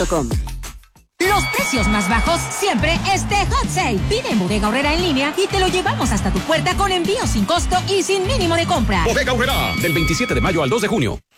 bodegaaurrera.com. Los precios más bajos siempre Hot Sale. Pide en Bodega Aurrera en línea y te lo llevamos hasta tu puerta con envío sin costo y sin mínimo de compra. Bodega Aurrera, del 27 de mayo al 2 de junio.